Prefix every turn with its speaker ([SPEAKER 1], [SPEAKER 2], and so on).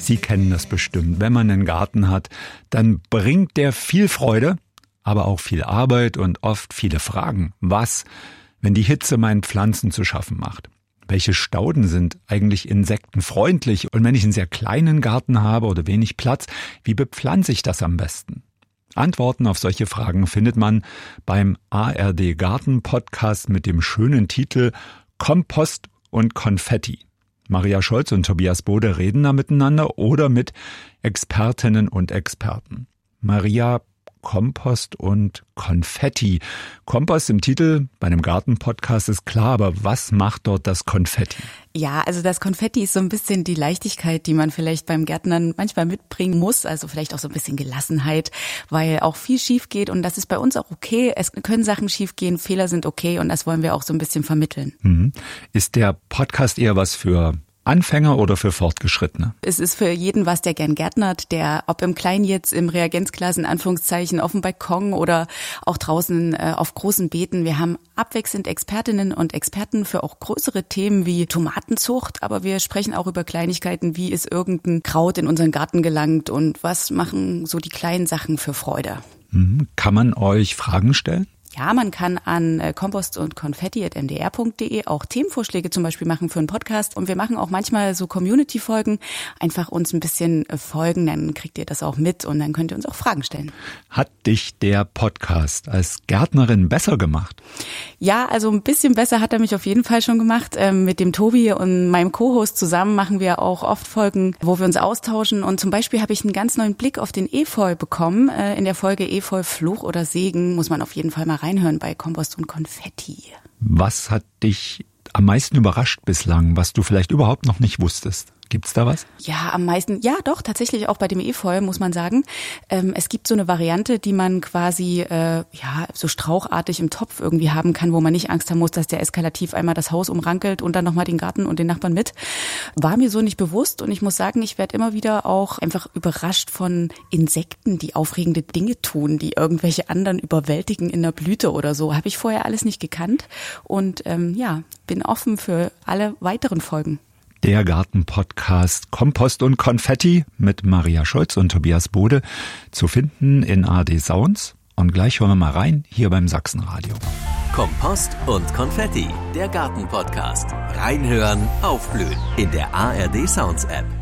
[SPEAKER 1] Sie kennen das bestimmt. Wenn man einen Garten hat, dann bringt der viel Freude, aber auch viel Arbeit und oft viele Fragen. Was, wenn die Hitze meinen Pflanzen zu schaffen macht? Welche Stauden sind eigentlich insektenfreundlich? Und wenn ich einen sehr kleinen Garten habe oder wenig Platz, wie bepflanze ich das am besten? Antworten auf solche Fragen findet man beim ARD Garten Podcast mit dem schönen Titel Kompost und Konfetti. Maria Scholz und Tobias Bode reden da miteinander oder mit Expertinnen und Experten. Maria, Kompost und Konfetti. Kompost im Titel bei einem Garten-Podcast ist klar, aber was macht dort das Konfetti?
[SPEAKER 2] Ja, also das Konfetti ist so ein bisschen die Leichtigkeit, die man vielleicht beim Gärtnern manchmal mitbringen muss, also vielleicht auch so ein bisschen Gelassenheit, weil auch viel schief geht und das ist bei uns auch okay. Es können Sachen schief gehen, Fehler sind okay und das wollen wir auch so ein bisschen vermitteln.
[SPEAKER 1] Mhm. Ist der Podcast eher was für Anfänger oder für Fortgeschrittene?
[SPEAKER 2] Es ist für jeden was, der gern gärtnert, der ob im Kleinen jetzt im Reagenzglas in Anführungszeichen auf dem Balkon oder auch draußen auf großen Beeten. Wir haben abwechselnd Expertinnen und Experten für auch größere Themen wie Tomatenzucht, aber wir sprechen auch über Kleinigkeiten, wie ist irgendein Kraut in unseren Garten gelangt und was machen so die kleinen Sachen für Freude.
[SPEAKER 1] Kann man euch Fragen stellen?
[SPEAKER 2] Ja, man kann an kompost und konfetti@mdr.de auch Themenvorschläge zum Beispiel machen für einen Podcast. Und wir machen auch manchmal so Community-Folgen. Einfach uns ein bisschen folgen, dann kriegt ihr das auch mit und dann könnt ihr uns auch Fragen stellen.
[SPEAKER 1] Hat dich der Podcast als Gärtnerin besser gemacht?
[SPEAKER 2] Ja, also ein bisschen besser hat er mich auf jeden Fall schon gemacht. Mit dem Tobi und meinem Co-Host zusammen machen wir auch oft Folgen, wo wir uns austauschen. Und zum Beispiel habe ich einen ganz neuen Blick auf den Efeu bekommen. In der Folge Efeu, Fluch oder Segen muss man auf jeden Fall mal reinhören bei Kompost und Konfetti.
[SPEAKER 1] Was hat dich am meisten überrascht bislang, was du vielleicht überhaupt noch nicht wusstest? Gibt's da was?
[SPEAKER 2] Ja, am meisten, ja doch, tatsächlich auch bei dem Efeu, muss man sagen. Es gibt so eine Variante, die man quasi so strauchartig im Topf irgendwie haben kann, wo man nicht Angst haben muss, dass der eskalativ einmal das Haus umrankelt und dann nochmal den Garten und den Nachbarn mit. War mir so nicht bewusst und ich muss sagen, ich werde immer wieder auch einfach überrascht von Insekten, die aufregende Dinge tun, die irgendwelche anderen überwältigen in der Blüte oder so. Habe ich vorher alles nicht gekannt und bin offen für alle weiteren Folgen.
[SPEAKER 1] Der Garten-Podcast Kompost und Konfetti mit Maria Scholz und Tobias Bode zu finden in ARD Sounds. Und gleich hören wir mal rein, hier beim Sachsenradio.
[SPEAKER 3] Kompost und Konfetti, der Garten-Podcast. Reinhören, aufblühen in der ARD Sounds App.